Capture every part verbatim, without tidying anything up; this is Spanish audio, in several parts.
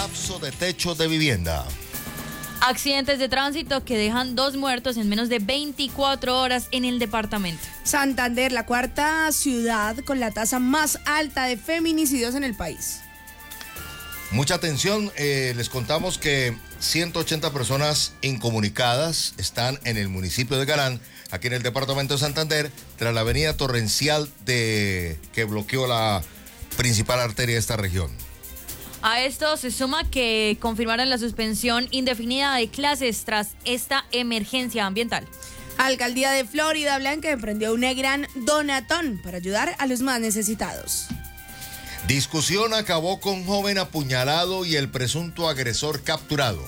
colapso de techos de vivienda. Accidentes de tránsito que dejan dos muertos en menos de veinticuatro horas en el departamento. Santander, la cuarta ciudad con la tasa más alta de feminicidios en el país. Mucha atención, eh, les contamos que ciento ochenta personas incomunicadas están en el municipio de Galán, aquí en el departamento de Santander, tras la avenida torrencial de, que bloqueó la principal arteria de esta región. A esto se suma que confirmaron la suspensión indefinida de clases tras esta emergencia ambiental. Alcaldía de Florida Blanca emprendió una gran donatón para ayudar a los más necesitados. Discusión acabó con joven apuñalado y el presunto agresor capturado.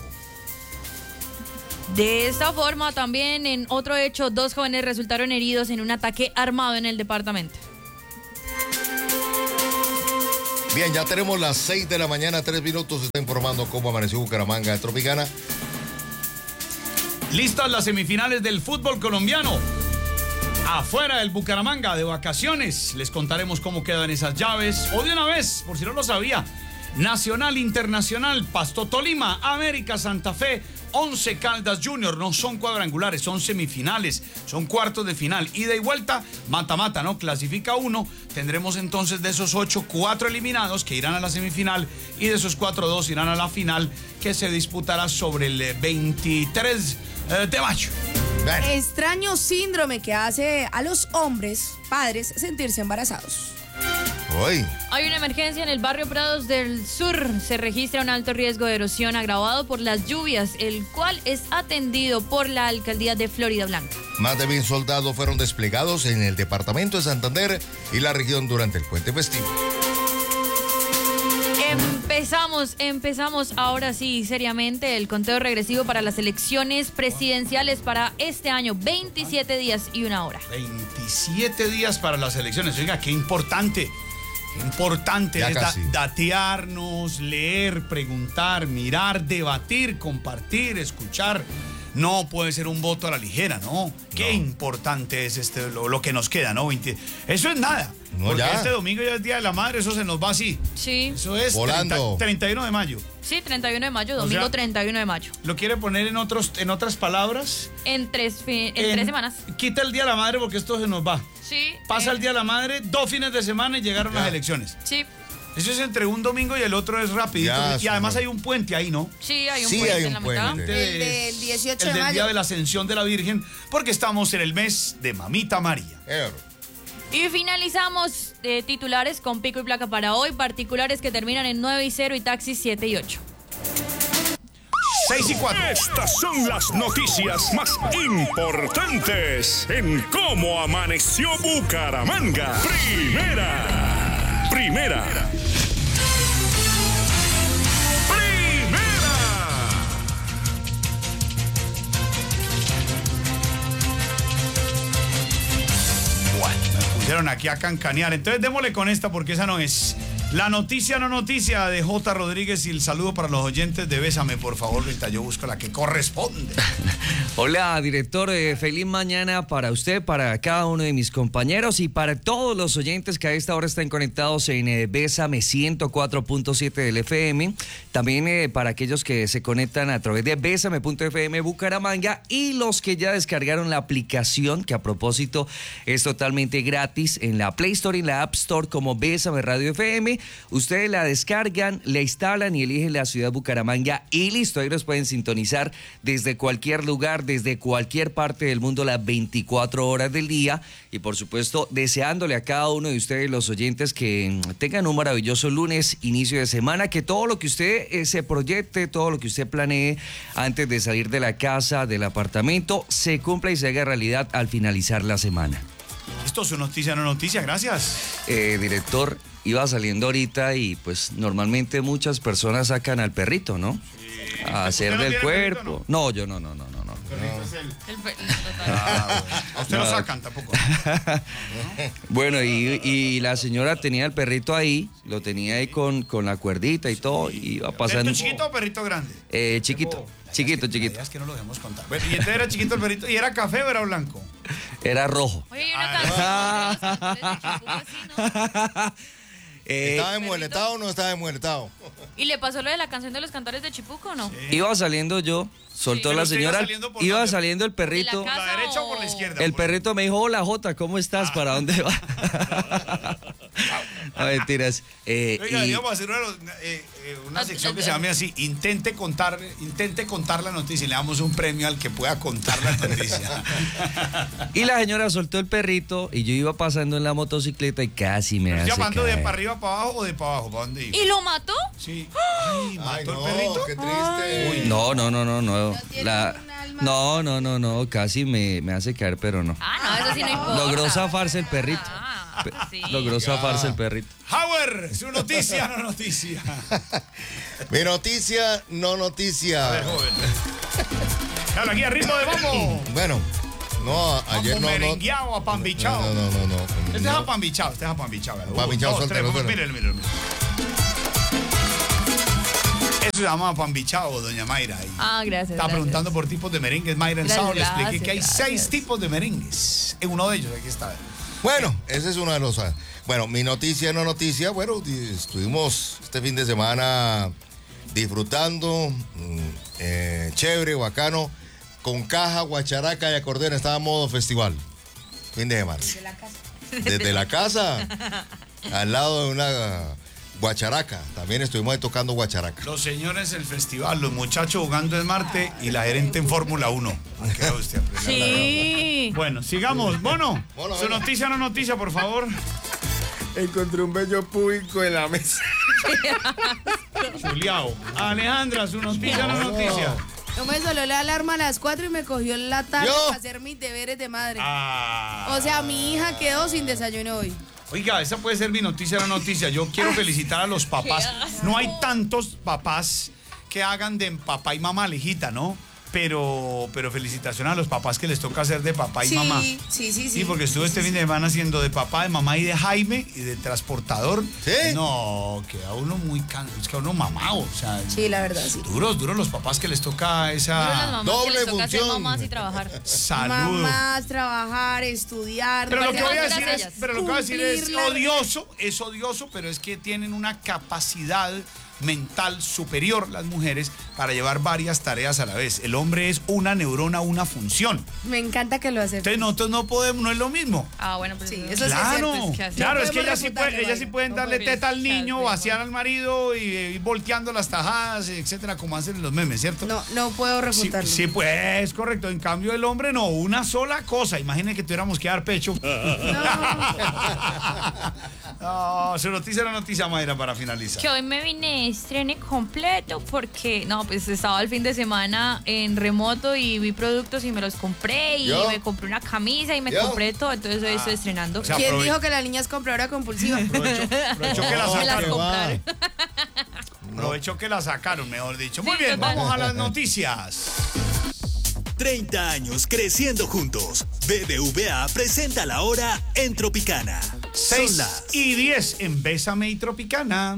De esta forma, también en otro hecho, dos jóvenes resultaron heridos en un ataque armado en el departamento. Bien, ya tenemos las seis de la mañana, tres minutos. Se está informando cómo amaneció Bucaramanga de Tropicana. Listas las semifinales del fútbol colombiano. Afuera del Bucaramanga, de vacaciones. Les contaremos cómo quedan esas llaves. O de una vez, por si no lo sabía. Nacional, Internacional, Pasto Tolima, América Santa Fe, Once Caldas Junior. No son cuadrangulares, son semifinales, son cuartos de final. Ida y vuelta, mata-mata, ¿no? Clasifica uno. Tendremos entonces de esos ocho, cuatro eliminados que irán a la semifinal y de esos cuatro, dos irán a la final que se disputará sobre el veintitrés de mayo. Extraño síndrome que hace a los hombres, padres, sentirse embarazados. Hoy. Hay una emergencia en el barrio Prados del Sur. Se registra un alto riesgo de erosión agravado por las lluvias, el cual es atendido por la alcaldía de Florida Blanca. Más de mil soldados fueron desplegados en el departamento de Santander y la región durante el puente festivo. Empezamos, empezamos ahora sí, seriamente, el conteo regresivo para las elecciones presidenciales para este año. veintisiete días y una hora. veintisiete días para las elecciones. Oiga, qué importante. Qué importante ya es da- casi. datearnos, leer, preguntar, mirar, debatir, compartir, escuchar. No puede ser un voto a la ligera, ¿no? Qué No. importante es este lo, lo que nos queda, ¿no? veinte Eso es nada. No, porque ya. este domingo ya es Día de la Madre, eso se nos va así. Sí, Eso es Volando. treinta treinta y uno de mayo. sí, treinta y uno de mayo, O domingo sea, treinta y uno de mayo. ¿Lo quiere poner en, otros, en otras palabras? En tres, fi- en tres semanas. Quita el Día de la Madre porque esto se nos va. Sí. Pasa eh, el Día de la Madre, dos fines de semana y llegaron Ya. las elecciones. Sí, Eso es entre un domingo y el otro es rapidito. Ya, y además señor. hay un puente ahí, ¿no? sí, hay un Sí, puente hay en un la mitad. puente. El del dieciocho el de del mayo. Día de la Ascensión de la Virgen, porque estamos en el mes de Mamita María. Eh, Y finalizamos eh, titulares con pico y placa para hoy, particulares que terminan en nueve y cero y taxis siete y ocho. seis y cuatro. Estas son las noticias más importantes en Cómo Amaneció Bucaramanga. Primera. Primera. Primera. Bueno, me pusieron aquí a cancanear. Entonces démosle con esta porque esa no es. La noticia no noticia de J. Rodríguez y el saludo para los oyentes de Bésame, por favor, Rita. Yo busco la que corresponde. Hola, director. Eh, feliz mañana para usted, para cada uno de mis compañeros y para todos los oyentes que a esta hora están conectados en eh, Bésame ciento cuatro punto siete del F M. También eh, para aquellos que se conectan a través de Bésame punto F M Bucaramanga y los que ya descargaron la aplicación, que a propósito es totalmente gratis en la Play Store y en la App Store como Bésame Radio F M. Ustedes la descargan, la instalan y eligen la ciudad Bucaramanga y listo, ahí los pueden sintonizar desde cualquier lugar, desde cualquier parte del mundo las veinticuatro horas del día y por supuesto deseándole a cada uno de ustedes los oyentes que tengan un maravilloso lunes, inicio de semana, que todo lo que usted eh, se proyecte, todo lo que usted planee antes de salir de la casa, del apartamento, se cumpla y se haga realidad al finalizar la semana. Esto es su noticia no noticia, gracias. Eh, director, iba saliendo ahorita y pues normalmente muchas personas sacan al perrito, ¿no? Sí. A hacer ¿Usted no del tiene perrito, cuerpo. No? no, yo no, no, no, no. no. Perrito es él. El pe- Ah, bueno. A usted No. lo sacan tampoco. Bueno, y, y la señora tenía el perrito ahí, lo tenía ahí con, con la cuerdita y todo, y iba pasando. ¿Perrito chiquito o perrito grande? Eh, chiquito, chiquito, La chiquito. idea es que no lo dejemos contar. Bueno, y entonces era chiquito el perrito. ¿Y era café o era blanco? Era rojo. Oye, hay una canción. ¿no? Eh, ¿Estaba enmuertado o no estaba enmuertado? ¿Y le pasó lo de la canción de los cantores de Chipuco o no? Sí. Iba saliendo yo, soltó Pero la usted iba señora, saliendo por iba dónde? saliendo el perrito. ¿De la ¿Por la casa derecha o o- por la izquierda? El Por- perrito me dijo, hola Jota, ¿cómo estás? Ah. ¿Para dónde va? No, mentiras. Eh, Oiga, y- íbamos a hacer una, eh, eh, una Ah, sección que ah, se llame así, intente contar, intente contar la noticia y le damos un premio al que pueda contar la noticia. Y la señora soltó el perrito y yo iba pasando en la motocicleta y casi me hace ¿Llamando de caer. para arriba, para abajo o de para abajo? ¿Para dónde iba? ¿Y lo mató? Sí. Ay, mató Ay, el no, perrito. qué triste. Uy, No, no, no, no, no. tiene La- un alma. No, no, no, no, casi me, me hace caer, pero no. Ah, no, eso sí no importa. Logró zafarse el perrito. Ah, sí. Logró zafarse el perrito. Howard, su noticia, no noticia. Mi noticia, no noticia. A ver, joven. Claro, aquí a ritmo de bombo. Bueno, no, ayer Como no. no merengueado, apambichado. No, no, no, no. no. Este es No. apambichado, este es apambichado. Apambichado, suéltalo, suéltalo. Míralo, míralo, míralo. Eso se llama apambichado, doña Mayra. Y Ah, gracias. Estaba gracias. preguntando por tipos de merengues. Mayra en Gracias, sábado le expliqué gracias, que hay gracias. seis tipos de merengues. En uno de ellos, aquí está. Bueno, ese es uno de los. ah, Bueno, mi noticia, no noticia. Bueno, di- estuvimos este fin de semana disfrutando, mm, eh, chévere, bacano, con caja, guacharaca y acordeón. Estaba en modo festival. Fin de semana. De la casa. Desde la casa, al lado de una guacharaca. También estuvimos ahí tocando guacharaca. Los señores del festival, los muchachos jugando en Marte y la gerente en Fórmula uno. ¿A qué va usted a aprender? Sí. Bueno, sigamos. Bono, Bono, su venga. noticia no noticia, por favor. Encontré un bello público en la mesa. Juliao. Alejandra, su noticia no noticia. No me sonó la alarma a las cuatro y me cogió la tarde Yo. para hacer mis deberes de madre. Ah. O sea, mi hija quedó sin desayuno hoy. Oiga, esa puede ser mi noticia no noticia. Yo quiero felicitar a los papás. No hay tantos papás que hagan de papá y mamá, lejita, ¿no? Pero, pero felicitaciones a los papás que les toca hacer de papá y Sí, mamá. sí, sí, sí. Sí, porque estuve este fin de semana haciendo de papá, de mamá y de Jaime y de transportador. ¿Sí? No, queda uno muy cansado, es que uno mamado, o sea, Sí, la verdad, sí. duros, duros los papás que les toca Pero las esa mamás Doble que les toca ser función. mamás y trabajar. salud. Mamás, trabajar, estudiar. Pero lo que voy a Todas decir es, ellas. pero lo que voy a decir es Cumplir la- odioso, es odioso, pero es que tienen una capacidad mental superior las mujeres para llevar varias tareas a la vez. El hombre es una neurona, una función. Me encanta que lo aceptes. Entonces nosotros no podemos, no es lo mismo. Ah, bueno, pues Sí, eso- eso sí es Claro, cierto. es que así- claro, No es que podemos ellas sí, refutarle, pueden, ellas sí Mayra. pueden No darle podemos teta al niño, refutarle, vaciar al marido y, y volteando las tajadas, etcétera, como hacen los memes, ¿cierto? No, no puedo Sí, refutarlo. sí, pues, correcto. En cambio, el hombre no, una sola cosa. Imaginen que tuviéramos que dar pecho. No, su noticia era noticia, Mayra, para finalizar. Que hoy me vine estrene completo porque, no, pues estaba el fin de semana en remoto y vi productos y me los compré y Yo. me compré una camisa y me Yo. compré todo, entonces hoy estoy estrenando. o sea, ¿Quién aprove- dijo que la niña es compradora compulsiva? Aprovecho, aprovecho que la Me las sacaron. compraré. Aprovecho que la sacaron, mejor dicho. Muy Sí, bien, total. vamos a las noticias. treinta años creciendo juntos. B B V A presenta la hora en Tropicana. Son seis las y diez en Bésame y Tropicana.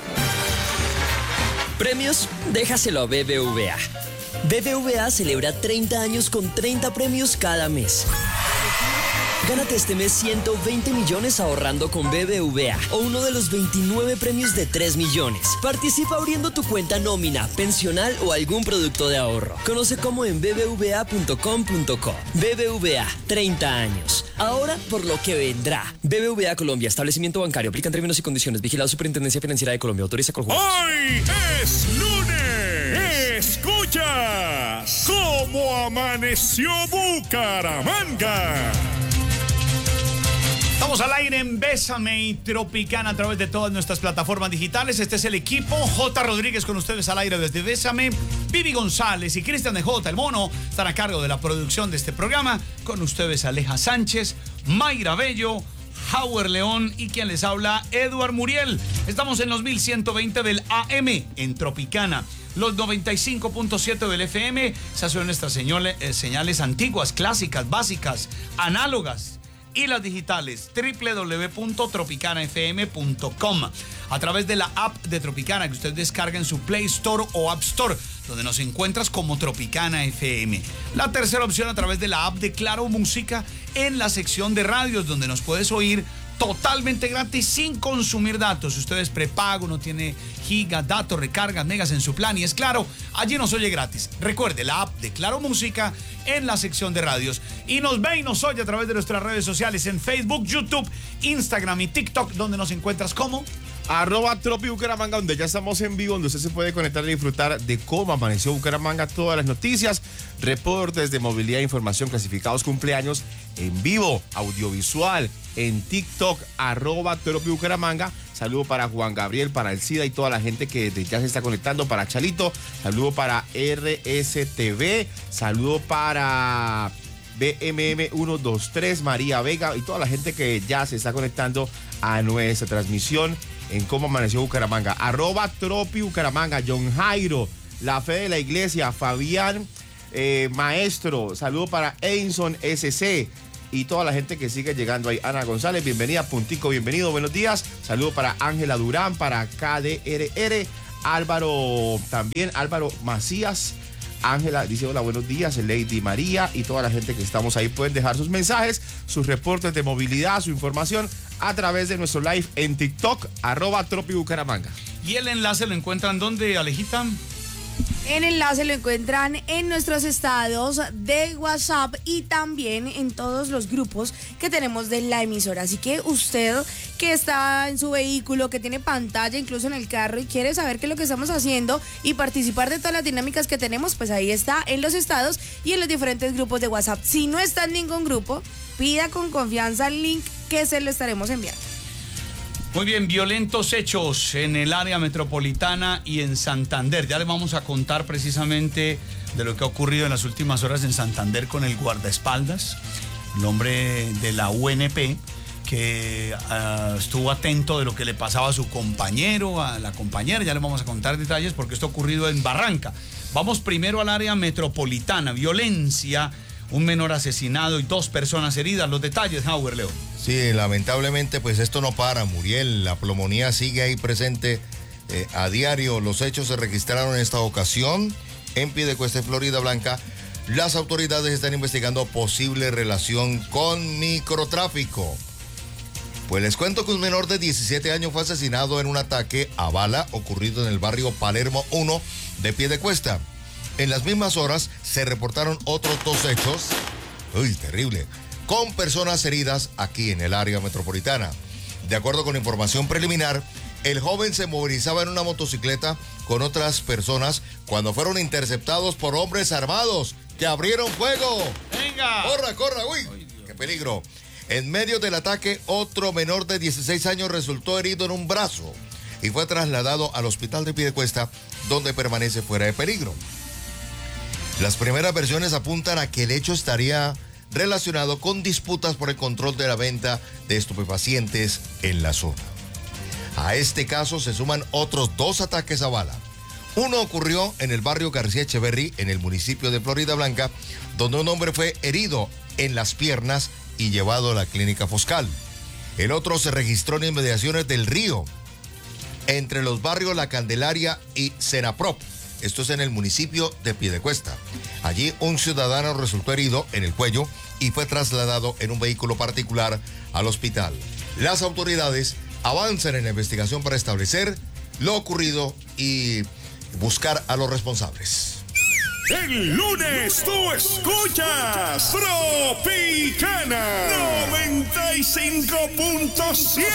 Premios, déjaselo a B B V A. B B V A celebra treinta años con treinta premios cada mes. Gánate este mes ciento veinte millones ahorrando con B B V A o uno de los veintinueve premios de tres millones. Participa abriendo tu cuenta nómina, pensional o algún producto de ahorro. Conoce cómo en b b v a punto com punto co. B B V A, treinta años. Ahora por lo que vendrá. B B V A Colombia, establecimiento bancario. Aplican términos y condiciones. Vigilado Superintendencia Financiera de Colombia. Autoriza con juegos. Hoy es lunes. Escuchas cómo amaneció Bucaramanga. Estamos al aire en Bésame y Tropicana a través de todas nuestras plataformas digitales. Este es el equipo. J. Rodríguez con ustedes al aire desde Bésame. Vivi González y Cristian de J. El Mono están a cargo de la producción de este programa. Con ustedes Aleja Sánchez, Mayra Bello, Howard León y quien les habla, Eduard Muriel. Estamos en los mil ciento veinte del A M en Tropicana. Los noventa y cinco punto siete del F M. Esas son nuestras señales, eh, señales antiguas, clásicas, básicas, análogas. Y las digitales, doble u doble u doble u punto tropicana f m punto com. A través de la app de Tropicana que usted descarga en su Play Store o App Store, donde nos encuentras como Tropicana F M. La tercera opción a través de la app de Claro Música en la sección de radios, donde nos puedes oír totalmente gratis sin consumir datos. Si usted es prepago, no tiene gigas, datos, recargas, megas en su plan y es Claro, allí nos oye gratis. Recuerde la app de Claro Música en la sección de radios. Y nos ve y nos oye a través de nuestras redes sociales en Facebook, YouTube, Instagram y TikTok, donde nos encuentras como arroba Tropi Bucaramanga, donde ya estamos en vivo, donde usted se puede conectar y disfrutar de cómo amaneció Bucaramanga, todas las noticias, reportes de movilidad, información, clasificados, cumpleaños en vivo, audiovisual, en TikTok, arroba Tropi Bucaramanga. Saludo para Juan Gabriel, para el SIDA y toda la gente que ya se está conectando, para Chalito, saludo para R S T V, saludo para B M M ciento veintitrés, María Vega y toda la gente que ya se está conectando a nuestra transmisión en Cómo Amaneció Bucaramanga. Arroba Tropi Bucaramanga, John Jairo, La Fe de la Iglesia, Fabián eh, Maestro, saludo para Einson S C y toda la gente que sigue llegando ahí. Ana González, bienvenida. Puntico, bienvenido, buenos días. Saludo para Ángela Durán, para K D R R, Álvaro también, Álvaro Macías. Ángela dice hola, buenos días, Lady María y toda la gente que estamos ahí pueden dejar sus mensajes, sus reportes de movilidad, su información a través de nuestro live en TikTok, arroba Tropi Bucaramanga. ¿Y el enlace lo encuentran dónde, Alejita? El enlace lo encuentran en nuestros estados de WhatsApp y también en todos los grupos que tenemos de la emisora. Así que usted que está en su vehículo, que tiene pantalla incluso en el carro y quiere saber qué es lo que estamos haciendo y participar de todas las dinámicas que tenemos, pues ahí está en los estados y en los diferentes grupos de WhatsApp. Si no está en ningún grupo, pida con confianza el link que se lo estaremos enviando. Muy bien, violentos hechos en el área metropolitana y en Santander. Ya les vamos a contar precisamente de lo que ha ocurrido en las últimas horas en Santander con el guardaespaldas, el hombre de la U N P, que uh, estuvo atento de lo que le pasaba a su compañero, a la compañera. Ya les vamos a contar detalles porque esto ha ocurrido en Barranca. Vamos primero al área metropolitana. Violencia, un menor asesinado y dos personas heridas. Los detalles, Howard León. Sí, lamentablemente pues esto no para, Muriel. La pulmonía sigue ahí presente eh, a diario. Los hechos se registraron en esta ocasión en Piedecuesta, Florida Blanca. Las autoridades están investigando posible relación con microtráfico. Pues les cuento que un menor de diecisiete años fue asesinado en un ataque a bala ocurrido en el barrio Palermo uno de Piedecuesta. En las mismas horas se reportaron otros dos hechos, uy, terrible, con personas heridas aquí en el área metropolitana. De acuerdo con información preliminar, el joven se movilizaba en una motocicleta con otras personas cuando fueron interceptados por hombres armados que abrieron fuego. ¡Venga! ¡Corra, corra! ¡Uy! Ay, ¡qué peligro! En medio del ataque, otro menor de dieciséis años resultó herido en un brazo y fue trasladado al hospital de Piedecuesta, donde permanece fuera de peligro. Las primeras versiones apuntan a que el hecho estaría relacionado con disputas por el control de la venta de estupefacientes en la zona. A este caso se suman otros dos ataques a bala. Uno ocurrió en el barrio García Echeverry, en el municipio de Florida Blanca, donde un hombre fue herido en las piernas y llevado a la clínica Foscal. El otro se registró en inmediaciones del Río, entre los barrios La Candelaria y Senaprop. Esto es en el municipio de Piedecuesta. Allí un ciudadano resultó herido en el cuello y fue trasladado en un vehículo particular al hospital. Las autoridades avanzan en la investigación para establecer lo ocurrido y buscar a los responsables. El lunes tú escuchas Tropicana noventa y cinco punto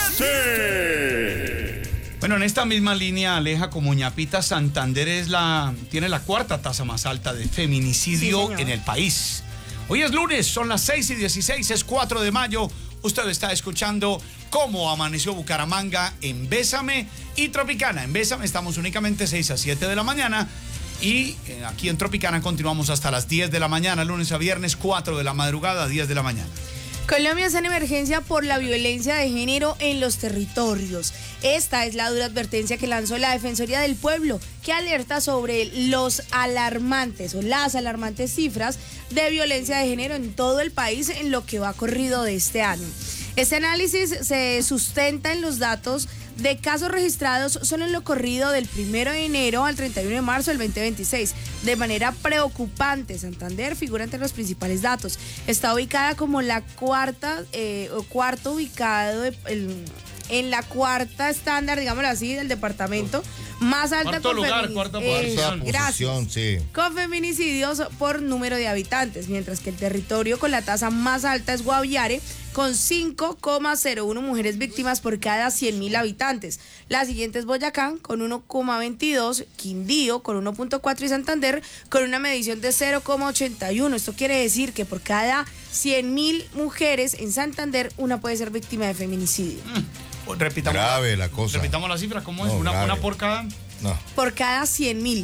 siete. Bueno, en esta misma línea, Aleja, como Ñapita, Santander es la, tiene la cuarta tasa más alta de feminicidio sí, en el país. Hoy es lunes, son las seis y dieciséis, es cuatro de mayo. Usted está escuchando Cómo Amaneció Bucaramanga en Bésame y Tropicana. En Bésame estamos únicamente seis a siete de la mañana y eh, aquí en Tropicana continuamos hasta las diez de la mañana, lunes a viernes, cuatro de la madrugada, diez de la mañana. Colombia está en emergencia por la violencia de género en los territorios. Esta es la dura advertencia que lanzó la Defensoría del Pueblo, que alerta sobre los alarmantes o las alarmantes cifras de violencia de género en todo el país en lo que va corrido de este año. Este análisis se sustenta en los datos de casos registrados solo en lo corrido del primero de enero al treinta y uno de marzo del veinte veintiséis. De manera preocupante, Santander figura entre los principales datos. Está ubicada como la cuarta, eh, o cuarto ubicado de, el, en la cuarta estándar, digámoslo así, del departamento más alta. Cuarto con lugar, femini- cuarta eh, posición. Gracias. Sí. Con feminicidios por número de habitantes, mientras que el territorio con la tasa más alta es Guaviare, con cinco coma cero uno mujeres víctimas por cada cien mil habitantes. La siguiente es Boyacá, con uno coma veintidós, Quindío, con uno punto cuatro y Santander, con una medición de cero coma ochenta y uno. Esto quiere decir que por cada cien mil mujeres en Santander, una puede ser víctima de feminicidio. Mm. Repitamos, Grave la cosa. Repitamos la cifra, ¿cómo es? No, una, grave. una por cada... No. Por cada cien mil.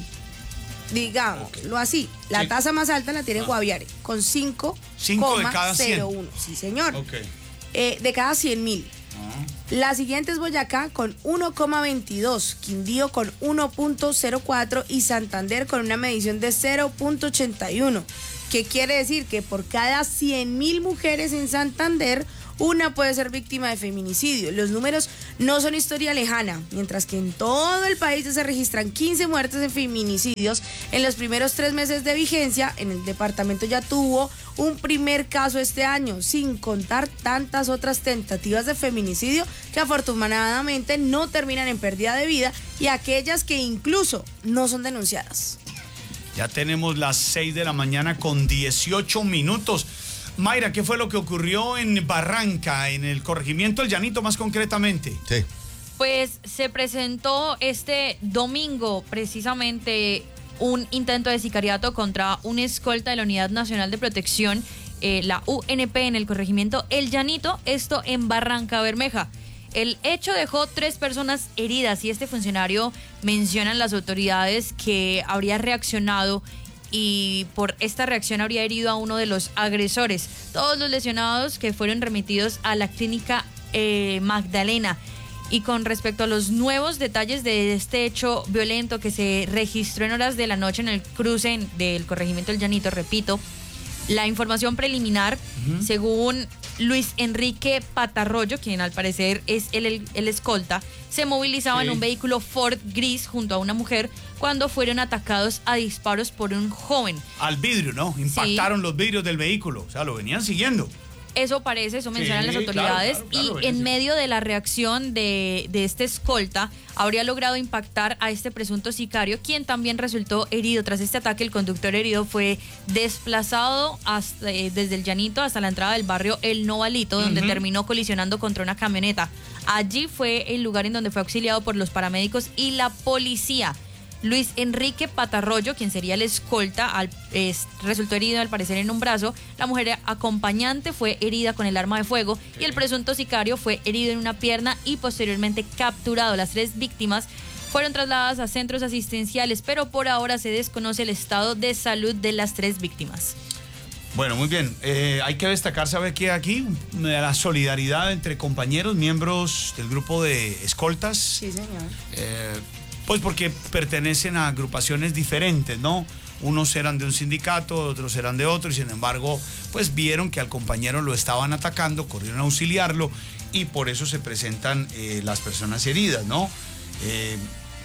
Digámoslo así. La Sí. tasa más alta la tiene Guaviare, con cinco Cinco de cada coma cero uno. Sí, señor. Ok. Eh, de cada cien mil. La siguiente es Boyacá con uno coma veintidós, Quindío con uno punto cero cuatro y Santander con una medición de cero punto ochenta y uno. ¿Qué quiere decir? Que por cada cien mil mujeres en Santander, una puede ser víctima de feminicidio. Los números no son historia lejana, mientras que en todo el país se registran quince muertes en feminicidios. En los primeros tres meses de vigencia, en el departamento ya tuvo un primer caso este año, sin contar tantas otras tentativas de feminicidio que afortunadamente no terminan en pérdida de vida y aquellas que incluso no son denunciadas. Ya tenemos las seis de la mañana con dieciocho minutos. Mayra, ¿qué fue lo que ocurrió en Barranca, en el corregimiento El Llanito más concretamente? Sí. Pues se presentó este domingo precisamente un intento de sicariato contra un escolta de la Unidad Nacional de Protección, eh, la U N P, en el corregimiento El Llanito, esto en Barranca Bermeja. El hecho dejó tres personas heridas y este funcionario mencionan las autoridades que habría reaccionado y por esta reacción habría herido a uno de los agresores. Todos los lesionados que fueron remitidos a la clínica eh, Magdalena. Y con respecto a los nuevos detalles de este hecho violento que se registró en horas de la noche en el cruce del corregimiento El Llanito, repito, la información preliminar, uh-huh. según Luis Enrique Patarroyo, quien al parecer es el, el, el escolta, se movilizaba sí. en un vehículo Ford gris junto a una mujer cuando fueron atacados a disparos por un joven. Al vidrio, ¿no? Impactaron sí. los vidrios del vehículo, o sea, lo venían siguiendo. Eso parece, eso mencionan sí, las autoridades. Claro, claro, claro, y en medio de la reacción de, de este escolta, habría logrado impactar a este presunto sicario, quien también resultó herido. Tras este ataque, el conductor herido fue desplazado hasta, eh, desde el Llanito hasta la entrada del barrio El Novalito, donde uh-huh. terminó colisionando contra una camioneta. Allí fue el lugar en donde fue auxiliado por los paramédicos y la policía. Luis Enrique Patarroyo, quien sería el escolta, al, es, resultó herido al parecer en un brazo. La mujer acompañante fue herida con el arma de fuego y el presunto sicario fue herido en una pierna y posteriormente capturado. Las tres víctimas fueron trasladadas a centros asistenciales, pero por ahora se desconoce el estado de salud de las tres víctimas. Bueno, muy bien. Eh, hay que destacar, ¿sabe qué? Aquí la solidaridad entre compañeros, miembros del grupo de escoltas. Sí, señor. Eh, Pues porque pertenecen a agrupaciones diferentes, ¿no? Unos eran de un sindicato, otros eran de otro, y sin embargo, pues vieron que al compañero lo estaban atacando, corrieron a auxiliarlo, y por eso se presentan eh, las personas heridas, ¿no? Eh,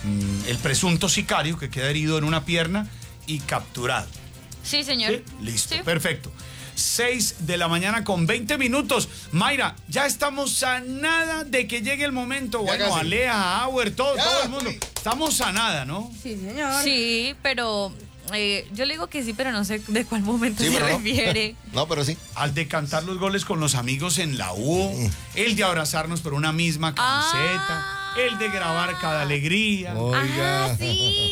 el presunto sicario que queda herido en una pierna y capturado. Sí, señor. ¿Sí? Listo, sí. Perfecto. seis de la mañana con veinte minutos. Mayra, ya estamos a nada de que llegue el momento. Ya bueno, casi. Alea, Auer, todo, Ya, todo el mundo. uy. Estamos a nada, ¿no? Sí, señor. Sí, pero eh, yo le digo que sí, pero no sé de cuál momento Sí, se pero no. refiere. No, pero sí. Al de cantar los goles con los amigos en la U, Mm. el de abrazarnos por una misma camiseta, Ah. el de grabar cada alegría. Oiga. Ah, sí,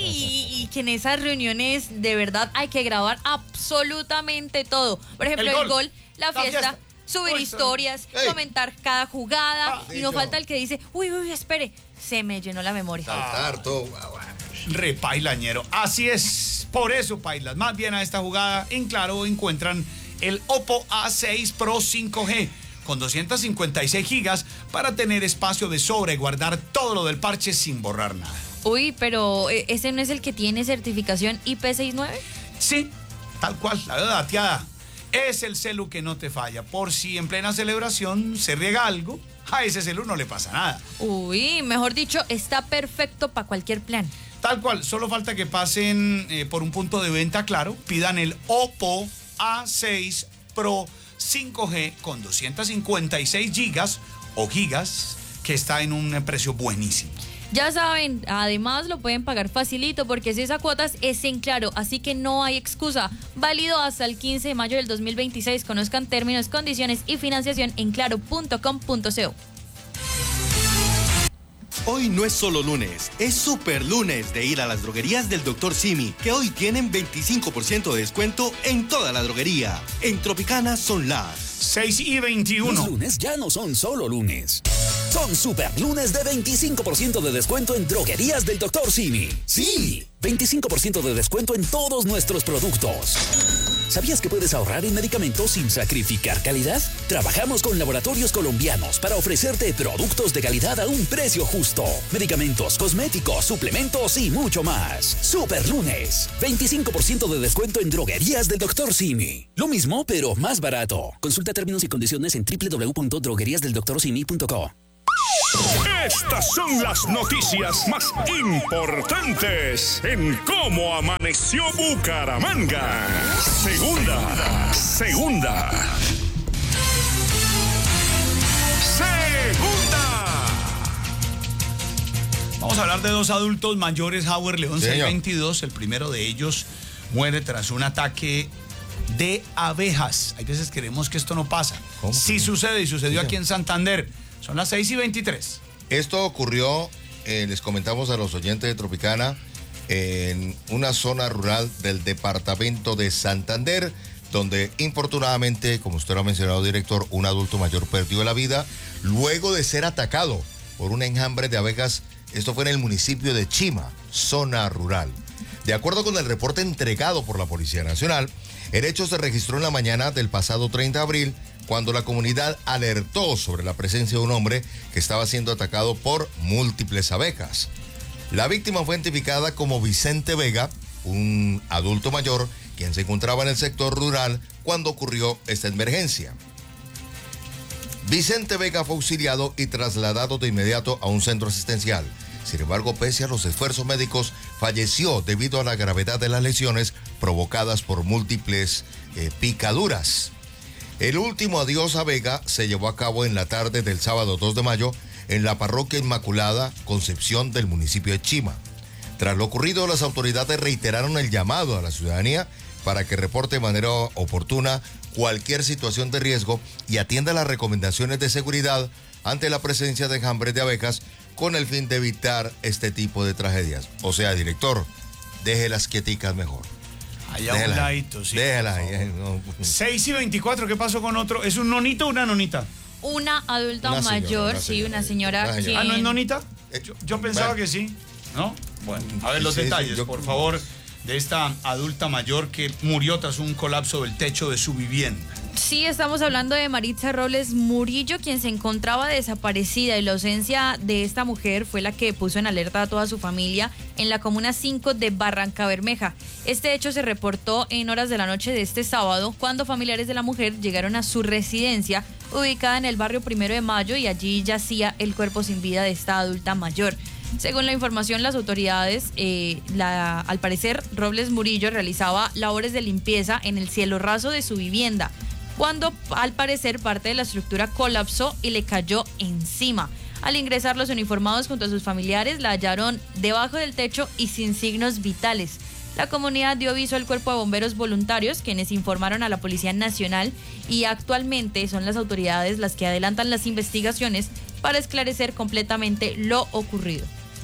y, y que en esas reuniones de verdad hay que grabar absolutamente todo. Por ejemplo, El el gol, gol, la la fiesta, fiesta. subir Uy, historias, ey. comentar cada jugada, Ah, y no sí, falta yo. el que dice, uy, uy, espere, se me llenó la memoria. Saltar, todo. guau, guau. Repailañero. Así es. Por eso, Pailas, más bien a esta jugada en Claro encuentran el Oppo A seis Pro cinco G con doscientos cincuenta y seis gigas para tener espacio de sobra y guardar todo lo del parche sin borrar nada. Uy, pero eh, ¿ese no es el que tiene certificación I P sesenta y nueve? Sí, tal cual, la verdad dateada. es el celu que no te falla. Por si en plena celebración se riega algo, a ese celu no le pasa nada. Uy, mejor dicho, está perfecto para cualquier plan. Tal cual, solo falta que pasen eh, por un punto de venta claro, pidan el Oppo A seis Pro cinco G con doscientos cincuenta y seis gigas o gigas, que está en un precio buenísimo. Ya saben, además lo pueden pagar facilito porque si esa cuotas es en Claro, así que no hay excusa. Válido hasta el quince de mayo del dos mil veintiséis. Conozcan términos, condiciones y financiación en claro punto com punto co. Hoy no es solo lunes, es super lunes de ir a las droguerías del doctor Simi, que hoy tienen veinticinco por ciento de descuento en toda la droguería. En Tropicana son las seis y veintiuno. Los lunes ya no son solo lunes. Son super lunes de veinticinco por ciento de descuento en droguerías del doctor Simi. Sí, veinticinco por ciento de descuento en todos nuestros productos. ¿Sabías que puedes ahorrar en medicamentos sin sacrificar calidad? Trabajamos con laboratorios colombianos para ofrecerte productos de calidad a un precio justo. Medicamentos, cosméticos, suplementos y mucho más. Super lunes. veinticinco por ciento de descuento en droguerías del doctor Simi. Lo mismo, pero más barato. Consulta términos y condiciones en doble u doble u doble u punto droguerías del doctor simi punto co. Estas son las noticias más importantes en cómo amaneció Bucaramanga. Segunda, segunda. Segunda. Vamos a hablar de dos adultos mayores, Howard León, Señor. seiscientos veintidós. El primero de ellos muere tras un ataque de abejas. Hay veces creemos que esto no pasa. ¿Cómo? Sí sucede y sucedió Sí. aquí en Santander. Son las seis y veintitrés. Esto ocurrió, eh, les comentamos a los oyentes de Tropicana, en una zona rural del departamento de Santander, donde infortunadamente, como usted lo ha mencionado, director, un adulto mayor perdió la vida luego de ser atacado por un enjambre de abejas. Esto fue en el municipio de Chima, zona rural. De acuerdo con el reporte entregado por la Policía Nacional, el hecho se registró en la mañana del pasado treinta de abril, cuando la comunidad alertó sobre la presencia de un hombre que estaba siendo atacado por múltiples abejas. La víctima fue identificada como Vicente Vega, un adulto mayor, quien se encontraba en el sector rural cuando ocurrió esta emergencia. Vicente Vega fue auxiliado y trasladado de inmediato a un centro asistencial. Sin embargo, pese a los esfuerzos médicos, falleció debido a la gravedad de las lesiones provocadas por múltiples eh, picaduras. El último adiós a Vega se llevó a cabo en la tarde del sábado dos de mayo en la parroquia Inmaculada Concepción del municipio de Chima. Tras lo ocurrido, las autoridades reiteraron el llamado a la ciudadanía para que reporte de manera oportuna cualquier situación de riesgo y atienda las recomendaciones de seguridad ante la presencia de enjambres de abejas con el fin de evitar este tipo de tragedias. O sea, director, déjelas quieticas mejor. Allá a un Déjela, ladito, sí. déjela ahí, eh, no. seis y veinticuatro, ¿qué pasó con otro? ¿Es un nonito o una nonita? Una adulta Una señora, mayor, una sí, señora. una señora Una que... señora. Ah, ¿no es nonita? Eh, Yo, yo pensaba bueno. que sí, ¿no? Bueno, a ver los Sí, sí, detalles, yo- por favor, de esta adulta mayor que murió tras un colapso del techo de su vivienda. Sí, estamos hablando de Maritza Robles Murillo, quien se encontraba desaparecida, y la ausencia de esta mujer fue la que puso en alerta a toda su familia en la comuna cinco de Barranca Bermeja. Este hecho se reportó en horas de la noche de este sábado, cuando familiares de la mujer llegaron a su residencia, ubicada en el barrio Primero de Mayo, y allí yacía el cuerpo sin vida de esta adulta mayor. Según la información, las autoridades, eh, la, al parecer, Robles Murillo realizaba labores de limpieza en el cielo raso de su vivienda, cuando al parecer parte de la estructura colapsó y le cayó encima. Al ingresar, los uniformados junto a sus familiares la hallaron debajo del techo y sin signos vitales. La comunidad dio aviso al cuerpo de bomberos voluntarios, quienes informaron a la Policía Nacional, y actualmente son las autoridades las que adelantan las investigaciones para esclarecer completamente lo ocurrido.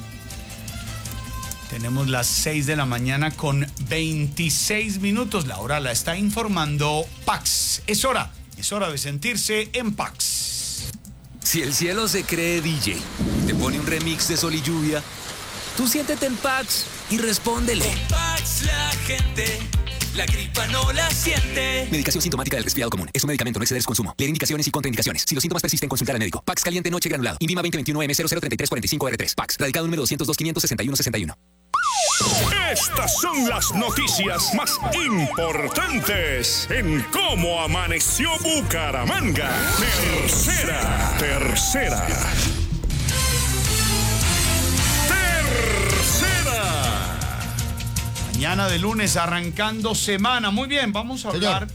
Tenemos las seis de la mañana con veintiséis minutos. La hora la está informando Pax. Es hora, es hora de sentirse en Pax. Si el cielo se cree D J, te pone un remix de Sol y Lluvia, tú siéntete en Pax y respóndele. Pax la gente la gripa no la siente. Medicación sintomática del resfriado común. Es un medicamento, no exceder su consumo. Leer indicaciones y contraindicaciones. Si los síntomas persisten, consultar al médico. Pax caliente noche granulado. Invima veinte veintiuno M cero cero treinta y tres cuarenta y cinco R tres. Pax. Radicado número doscientos dos, quinientos sesenta y uno sesenta y uno. Estas son las noticias más importantes en Cómo Amaneció Bucaramanga. Tercera, tercera. Tercera. Mañana de lunes arrancando semana. Muy bien, vamos a hablar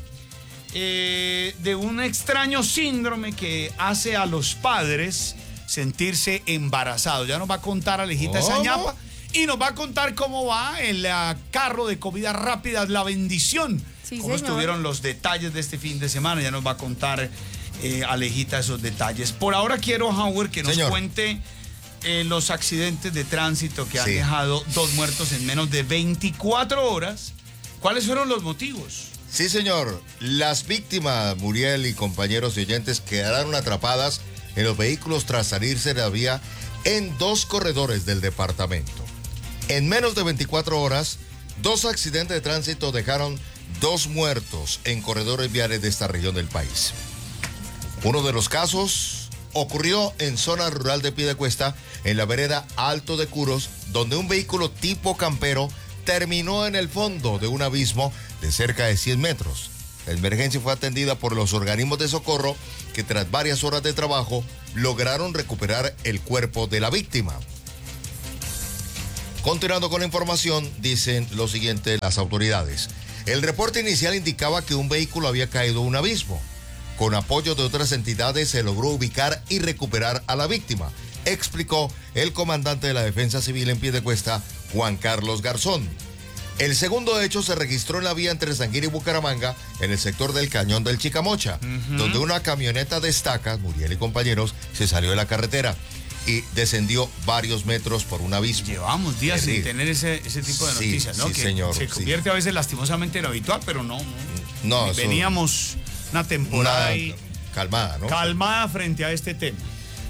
eh, de un extraño síndrome que hace a los padres sentirse embarazados. Ya nos va a contar Alejita ¿Cómo? Sañapa. Y nos va a contar cómo va el uh, carro de comida rápida La Bendición. Sí, cómo señor. estuvieron los detalles de este fin de semana. Ya nos va a contar eh, Alejita esos detalles. Por ahora quiero, Howard, que nos Señor. cuente eh, los accidentes de tránsito que han Sí. dejado dos muertos en menos de veinticuatro horas. ¿Cuáles fueron los motivos? Sí, señor. Las víctimas, Muriel y compañeros y oyentes, quedaron atrapadas en los vehículos tras salirse de la vía en dos corredores del departamento. En menos de veinticuatro horas, dos accidentes de tránsito dejaron dos muertos en corredores viales de esta región del país. Uno de los casos ocurrió en zona rural de Piedecuesta, en la vereda Alto de Curos, donde un vehículo tipo campero terminó en el fondo de un abismo de cerca de cien metros. La emergencia fue atendida por los organismos de socorro que tras varias horas de trabajo lograron recuperar el cuerpo de la víctima. Continuando con la información, dicen lo siguiente las autoridades. El reporte inicial indicaba que un vehículo había caído en un abismo. Con apoyo de otras entidades se logró ubicar y recuperar a la víctima, explicó el comandante de la Defensa Civil en Piedecuesta, Juan Carlos Garzón. El segundo hecho se registró en la vía entre Sanguín y Bucaramanga, en el sector del Cañón del Chicamocha, uh-huh. donde una camioneta de estacas, Muriel y compañeros, se salió de la carretera y descendió varios metros por un abismo. Llevamos días Terrible. sin tener ese, ese tipo de Sí, noticias, ¿no? sí, que señor, se sí. convierte a veces lastimosamente en habitual, pero no. No, eso- Veníamos una temporada Una ahí calmada, ¿no? calmada frente a este tema.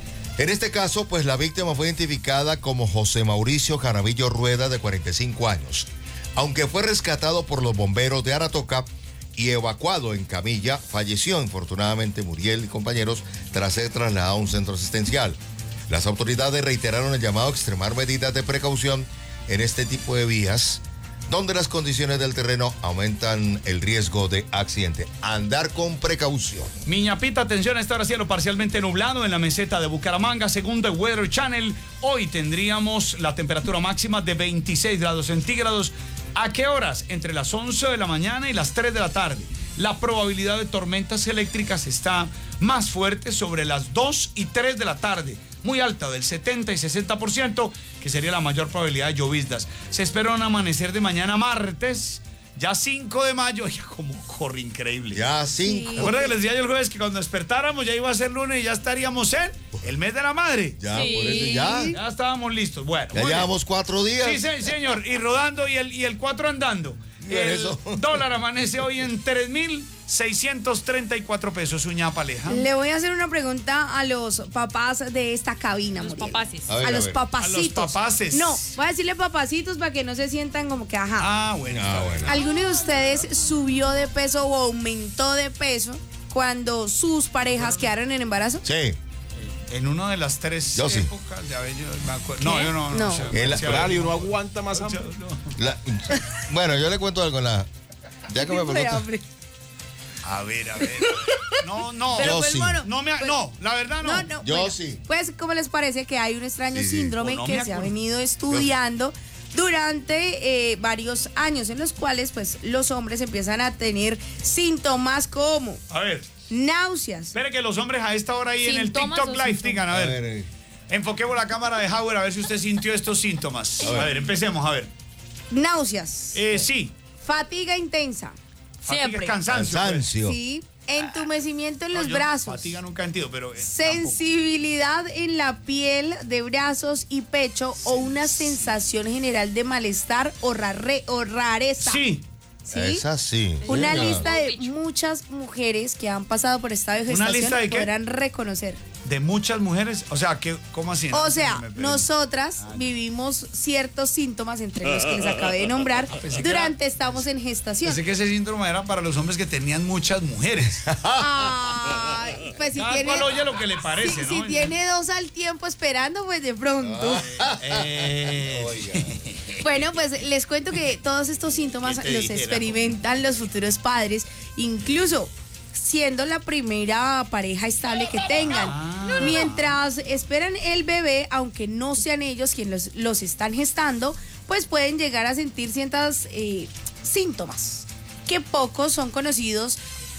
En este caso, pues la víctima fue identificada como José Mauricio Jaramillo Rueda, de cuarenta y cinco años. Aunque fue rescatado por los bomberos de Aratoca y evacuado en camilla, falleció infortunadamente Muriel y compañeros tras ser trasladado a un centro asistencial. Las autoridades reiteraron el llamado a extremar medidas de precaución en este tipo de vías, donde las condiciones del terreno aumentan el riesgo de accidente. Andar con precaución. Miñapita, atención, a esta hora cielo parcialmente nublado en la meseta de Bucaramanga, según The Weather Channel. Hoy tendríamos la temperatura máxima de veintiséis grados centígrados. ¿A qué horas? Entre las once de la mañana y las tres de la tarde. La probabilidad de tormentas eléctricas está más fuerte sobre las dos y tres de la tarde. Muy alta, del setenta y sesenta por ciento, que sería la mayor probabilidad de lloviznas. Se espera un amanecer de mañana martes, ya cinco de mayo. Ya como corre increíble. Ya cinco. ¿Recuerda que les decía yo el jueves que cuando despertáramos ya iba a ser lunes y ya estaríamos en el mes de la madre? Ya, Sí. por eso ya. Ya estábamos listos. Bueno, Ya muy bien. llevamos cuatro días. Sí, sí, señor. Y rodando y el, y el cuatro andando. Mira El eso. dólar amanece hoy en tres mil seiscientos treinta y cuatro pesos. Uñapa Aleja. Le voy a hacer una pregunta a los papás de esta cabina, Los Muriel. papaces. A ver, A a los ver. papacitos. A los papaces. No, voy a decirle papacitos para que no se sientan como que, ajá. Ah, bueno. Ah, está bien. bueno. ¿Alguno de ustedes subió de peso o aumentó de peso cuando sus parejas quedaron en embarazo? Sí. En una de las tres Yo sí. épocas, ya ves, yo me acuerdo. No, yo no. No. sé, El- sí, a ver, Claro, y uno aguanta más hambre. yo- no. La- bueno, yo le cuento algo en la. Ya que me Hombre, preguntan. hombre. A ver, a ver. No, no. Pero Yo pues, sí. bueno, No, me, ha- pues- no, la verdad no. No, no, Yo bueno, sí. Pues, ¿cómo les parece que hay un extraño Sí, sí. síndrome O no que me se ha acuerdo. venido estudiando durante eh, varios años, en los cuales pues los hombres empiezan a tener síntomas como A ver, náuseas, espere que los hombres a esta hora ahí en el ¿Síntomas TikTok o Live síntomas? digan, a A ver. ver, eh, Enfoquemos la cámara de Howard a ver si usted sintió estos síntomas. A ver. ver, empecemos, a ver. náuseas, Eh, sí. fatiga intensa, Fatiga, Siempre. cansancio. pues. cansancio. ¿sí? entumecimiento en No, los yo brazos, Fatiga nunca entiendo, pero. eh, sensibilidad en la piel de brazos y pecho o una sensación general de malestar o, rare- o rareza. tampoco. Sí. ¿sí? Esa sí. Una Venga. lista de muchas mujeres que han pasado por estado de ¿Una gestación lista de qué? podrán reconocer. De muchas mujeres, o sea, que, ¿cómo así? O sea, Me perdí. nosotras vivimos ciertos síntomas entre los que les acabé de nombrar Pensé que durante estamos en gestación. Pensé que ese síndrome era para los hombres que tenían muchas mujeres. Ay, pues si Cada tiene, cual oye lo que le parece, si, ¿no? si tiene dos al tiempo esperando, pues de pronto. Eh, Bueno, pues les cuento que todos estos síntomas ¿Qué te los dijera? experimentan los futuros padres, incluso siendo la primera pareja estable que tengan. Ah. Mientras esperan el bebé, aunque no sean ellos quienes los, los están gestando, pues pueden llegar a sentir ciertos eh, síntomas que pocos son conocidos.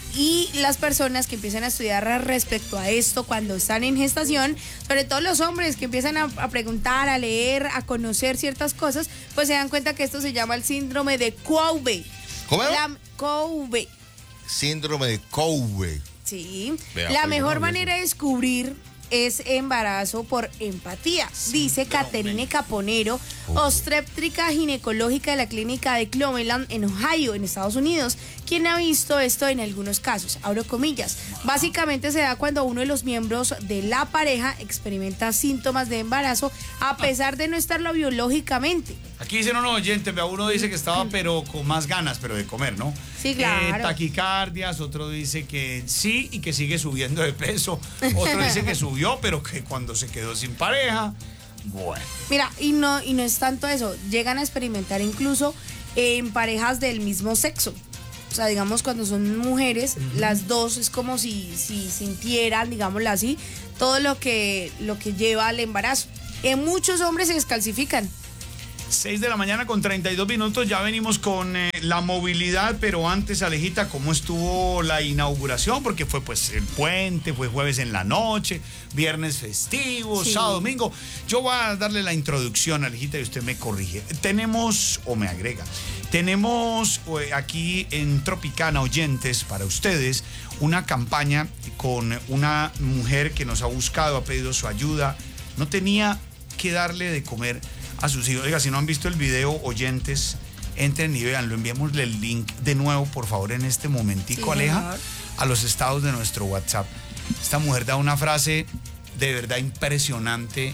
Y las personas que empiezan a estudiar respecto a esto cuando están en gestación, sobre todo los hombres que empiezan a, a preguntar, a leer, a conocer ciertas cosas, pues se dan cuenta que esto se llama el síndrome de Cowey. ¿Cómo? La, Cowey. Síndrome de Cowey. Sí. Vea, la pues, mejor no, manera de descubrir es embarazo por empatía, dice Caterine Caponero, obstétrica ginecológica de la clínica de Cleveland en Ohio, en Estados Unidos, quien ha visto esto en algunos casos, abro comillas. Básicamente se da cuando uno de los miembros de la pareja experimenta síntomas de embarazo a pesar de no estarlo biológicamente. Aquí dicen unos oyentes, vea, uno dice que estaba pero con más ganas, pero de comer, ¿no? Sí, claro. Eh, taquicardias, otro dice que sí y que sigue subiendo de peso, otro dice que subió, pero que cuando se quedó sin pareja, bueno. Mira, y no, y no es tanto eso, llegan a experimentar incluso en parejas del mismo sexo. O sea, digamos, cuando son mujeres, uh-huh. las dos es como si, si sintieran, digámoslo así, todo lo que, lo que lleva al embarazo. En muchos hombres se descalcifican. seis de la mañana con treinta y dos minutos, ya venimos con eh, la movilidad, pero antes, Alejita, ¿cómo estuvo la inauguración? Porque fue pues el puente, fue jueves en la noche, viernes festivo, Sí. sábado, domingo. Yo voy a darle la introducción, Alejita, y usted me corrige. Tenemos, o me agrega, tenemos eh, aquí en Tropicana, oyentes, para ustedes, una campaña con una mujer que nos ha buscado, ha pedido su ayuda, no tenía que darle de comer a sus hijos. Oiga, si no han visto el video, oyentes, entren y veanlo. Enviémosle el link de nuevo, por favor, en este momentico, Sí, Aleja, señor. a los estados de nuestro WhatsApp. Esta mujer da una frase de verdad impresionante,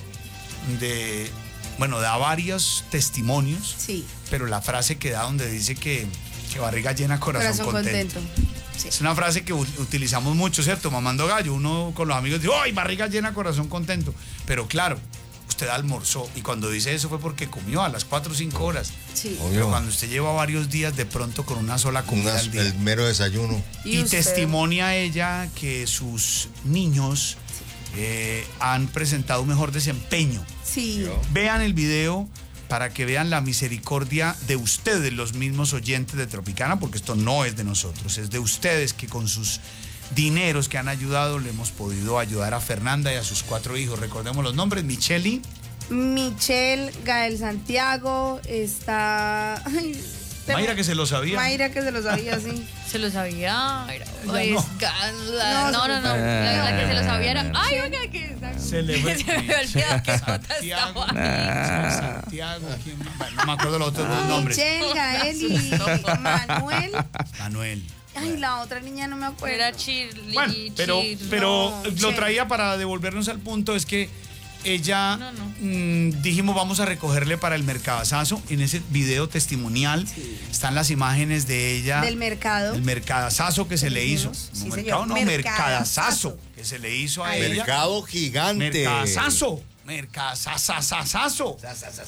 de, bueno, da varios testimonios, Sí. pero la frase que da donde dice que, que barriga llena, corazón, Corazón contento. contento. Sí. Es una frase que u- utilizamos mucho, ¿cierto? Mamando gallo. Uno con los amigos dice, ¡ay, barriga llena, corazón contento! Pero claro, usted almorzó y cuando dice eso fue porque comió a las cuatro o cinco horas. Sí. Obvio. Pero cuando usted lleva varios días de pronto con una sola comida Unas- al día. el mero desayuno. Y, ¿Y usted? testimonia ella que sus niños eh, han presentado un mejor desempeño. Sí. Vean el video para que vean la misericordia de ustedes, los mismos oyentes de Tropicana, porque esto no es de nosotros, es de ustedes que con sus dineros que han ayudado le hemos podido ayudar a Fernanda y a sus cuatro hijos. Recordemos los nombres, Micheli. Michelle, Gael Santiago, está... ay, Mayra, que se lo sabía. Mayra, que se lo sabía, sí. Se lo sabía. Era, Ya es no. ga- la- No, no, no, no. La, la que se lo sabía era. Ay, oiga, que. Se le fue. Se me había olvidado que Jota Santiago. estaba ahí. Santiago, ¿quién más? Bueno, no me acuerdo los otros dos nombres. Michelle, Gael y Manuel. Manuel. Ay, la otra niña no me acuerdo. Era Chirly. Bueno, pero, Chir- pero no, lo che. traía para devolvernos al punto, es que ella, No, no. mm, dijimos, vamos a recogerle para el mercadazazo. En ese video testimonial están las imágenes de ella. Del mercado. El mercadazazo que se le hizo. dijimos. No, Sí, mercado, señor. no, Mercadazazo. mercadazazo que se le hizo a Ahí. ella. Mercado gigante. Mercadazazo. Mercadazazazazo.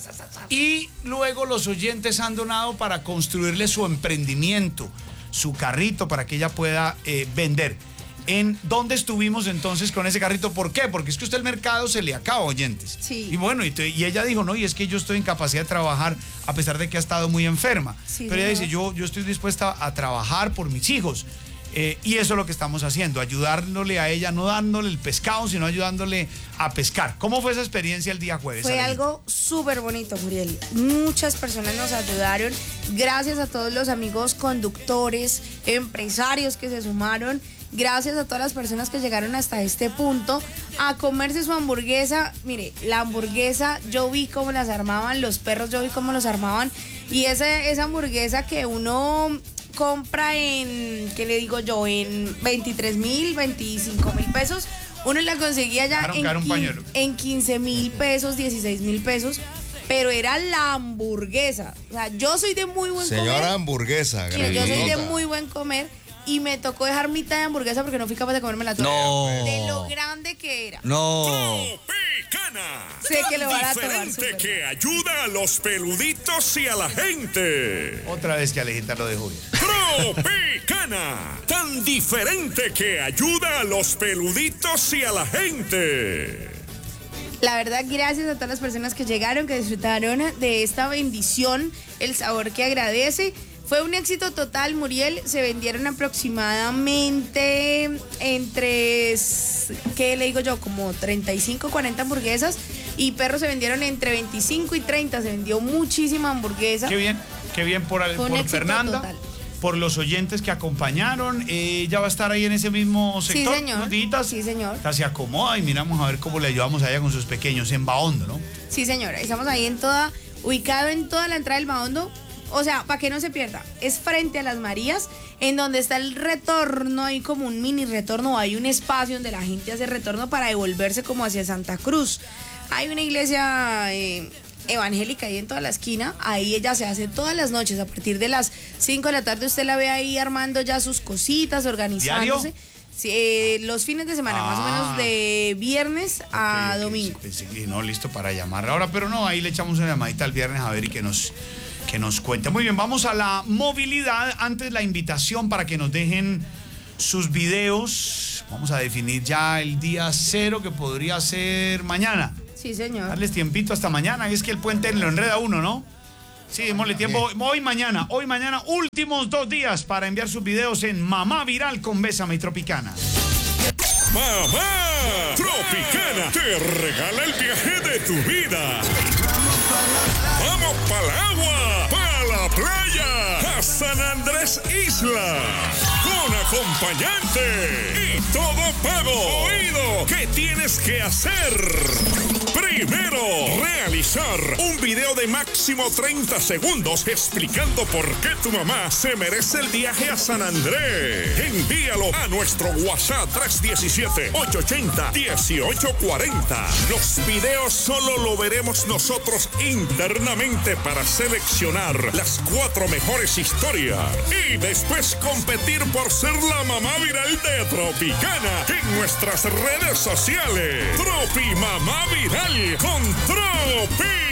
Y luego los oyentes han donado para construirle su emprendimiento, su carrito, para que ella pueda eh, vender. ¿En dónde estuvimos entonces con ese carrito? ¿Por qué? Porque es que usted el mercado se le acaba, oyentes. Sí. Y bueno, y, te- y ella dijo, no, y es que yo estoy en capacidad de trabajar a pesar de que ha estado muy enferma. Sí, Pero ella señor. dice, yo, yo estoy dispuesta a trabajar por mis hijos. Eh, y eso es lo que estamos haciendo, ayudándole a ella, no dándole el pescado, sino ayudándole a pescar. ¿Cómo fue esa experiencia el día jueves? Fue Alejita? algo súper bonito, Muriel. Muchas personas nos ayudaron. Gracias a todos los amigos conductores, empresarios que se sumaron Gracias a todas las personas que llegaron hasta este punto a comerse su hamburguesa. Mire, la hamburguesa, yo vi cómo las armaban, los perros, yo vi cómo los armaban. Y esa, esa hamburguesa que uno compra en, ¿qué le digo yo? En veintitrés mil, veinticinco mil pesos. Uno la conseguía ya Claro, en, claro, un quin- pañuelo. en quince mil pesos, dieciséis mil pesos. Pero era la hamburguesa. O sea, yo soy de muy buen comer. Señora hamburguesa. Mire, yo soy de grandota. muy buen comer y me tocó dejar mitad de hamburguesa porque no fui capaz de comérmela toda. No. De lo grande que era. No. Tropicana. Sé que lo van a tomar Diferente súper que ayuda a los peluditos y a la gente. Otra vez que Alejita lo dejó bien. Tropicana. Tan diferente que ayuda a los peluditos y a la gente. La verdad, gracias a todas las personas que llegaron, que disfrutaron de esta bendición, el sabor que agradece. Fue un éxito total, Muriel. Se vendieron aproximadamente entre, ¿qué le digo yo? Como treinta y cinco, cuarenta hamburguesas. Y perros se vendieron entre veinticinco y treinta. Se vendió muchísima hamburguesa. Qué bien, qué bien por, Fue un por éxito Fernanda, total. por los oyentes que acompañaron. Eh, ella va a estar ahí en ese mismo Sí, sector. señor. unos días. Sí, señor. Se acomoda y miramos a ver cómo le ayudamos a ella con sus pequeños en Bahondo, ¿no? Sí, señora. Estamos ahí en toda, ubicado en toda la entrada del Bahondo. O sea, para que no se pierda, es frente a las Marías, en donde está el retorno, hay como un mini retorno, hay un espacio donde la gente hace retorno para devolverse como hacia Santa Cruz. Hay una iglesia eh, evangélica ahí en toda la esquina, ahí ella se hace todas las noches, a partir de las cinco de la tarde usted la ve ahí armando ya sus cositas, organizándose. ¿Diario? Sí, eh, los fines de semana, más o Ah. menos de viernes a Ok, ok, domingo. pensé que no, listo para llamar ahora, pero no, ahí le echamos una llamadita el viernes a ver y que nos, que nos cuente. Muy bien, vamos a la movilidad. Antes la invitación para que nos dejen sus videos. Vamos a definir ya el día cero, que podría ser mañana. Sí, señor. Darles tiempito hasta mañana, es que el puente lo enreda a uno, ¿no? Sí, démosle tiempo hoy, mañana, hoy, mañana, últimos dos días para enviar sus videos en Mamá Viral con Bésame y Tropicana. Mamá Tropicana te regala el viaje de tu vida. Vamos para el agua, para la playa, a San Andrés Isla, con acompañante y todo pago. Oído, ¿qué tienes que hacer? Primero, realizar un video de máximo treinta segundos explicando por qué tu mamá se merece el viaje a San Andrés. Envíalo a nuestro WhatsApp tres uno siete, ocho ocho cero, uno ocho cuatro cero. Los videos solo lo veremos nosotros internamente para seleccionar las cuatro mejores historias y después competir por ser la mamá viral de Tropicana en nuestras redes sociales. Tropi Mamá Viral con Tropi.